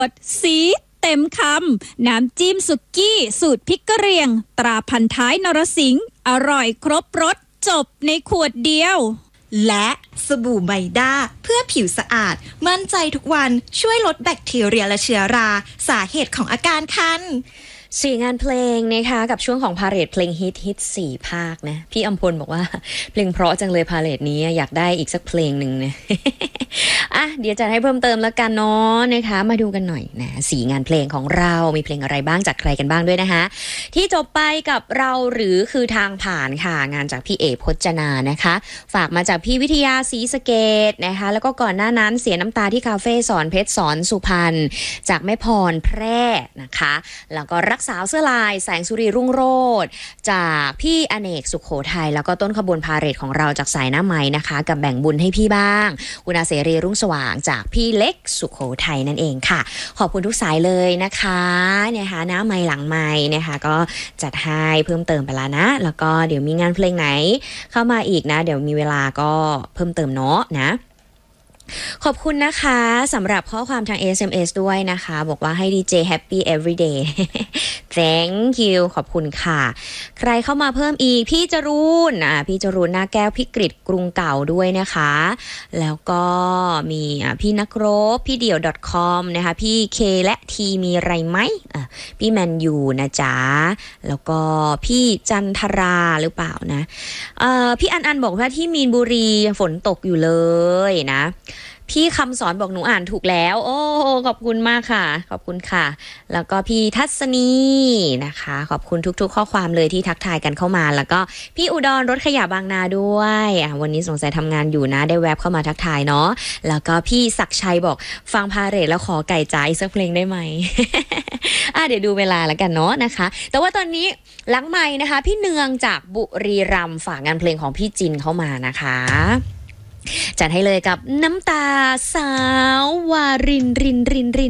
สีเต็มคำน้ำจิ้มสุกี้สูตรพริกกะเหรี่ยงตราพันท้ายนรสิงห์อร่อยครบรสจบในขวดเดียวและสบู่ไมด้าเพื่อผิวสะอาดมั่นใจทุกวันช่วยลดแบคทีเรียและเชื้อราสาเหตุของอาการคัน 4 งานเพลงนะคะกับช่วงของพาเหรดเพลงฮิต4 ภาคนะพี่อำพลบอกว่าเพลงเพราะจังเลยพาเหรดนี้อยากได้อีกสักเพลงหนึ่งนะ อ่ะเดี๋ยวจะให้เพิ่มเติมแล้วกันเนาะนะคะมาดูกันหน่อยนะ4 งานเพลงของเรามีเพลงอะไรบ้างจากใครกันบ้างด้วยนะคะที่จบไปกับเราหรือคือทางผ่านค่ะงานจากพี่เอพจนานะคะฝากมาจากพี่วิทยาศรีสะเกษนะคะแล้วก็ก่อนหน้านั้นเสียน้ำตาที่คาเฟ่สอนเพชรสอนสุพรรณจากแม่พรแพร่นะคะแล้วก็รักสาวเสื้อลายแสงสุรีรุ่งโรจน์จากพี่อเนกสุขโขทัยแล้วก็ต้นขบวนพาเหรดของเราจากสายหน้าไม้นะคะกับแบ่งบุญให้พี่บ้างคุณอาเสรีรุ่งสว่างจากพี่เล็กสุขโขทัยนั่นเองค่ะขอบคุณทุกสายเลยนะคะนะคะหน้าไม้หลังไม้นะคะก็จัดให้เพิ่มเติมไปแล้วนะแล้วก็เดี๋ยวมีงานเพลงไหนเข้ามาอีกนะเดี๋ยวมีเวลาก็เพิ่มเติมเนาะนะขอบคุณนะคะสำหรับข้อความทาง SMS ด้วยนะคะบอกว่าให้ DJ Happy Everyday Thank you ขอบคุณค่ะใครเข้ามาเพิ่มอีกพี่จรูนพี่จรูนหน้าแก้วพี่กฤษกรุงเก่าด้วยนะคะแล้วก็มีพี่นักรบพี่เดี่ยว .com นะคะพี่เคและทีมีไรไหมพี่แมนยูนะจ๊ะแล้วก็พี่จันทราหรือเปล่านะพี่อันบอกว่าที่มีนบุรีฝนตกอยู่เลยนะพี่คำสอนบอกหนูอ่านถูกแล้วโอ้ขอบคุณมากค่ะขอบคุณค่ะแล้วก็พี่ทัศนีนะคะขอบคุณทุกๆข้อความเลยที่ทักทายกันเข้ามาแล้วก็พี่อุดรรถขยะบางนาด้วยวันนี้สงสัยทำงานอยู่นะได้แวบเข้ามาทักทายเนาะแล้วก็พี่ศักชัยบอกฟังพาเหรดแล้วขอไก่จ๋าอีกสักเพลงได้ไหม เดี๋ยวดูเวลาแล้วกันเนาะนะคะแต่ว่าตอนนี้หลังไมค์นะคะพี่เนืองจากบุรีรัมย์ฝากงานเพลงของพี่จินเข้ามานะคะจัดให้เลยกับน้ำตาสาววาริน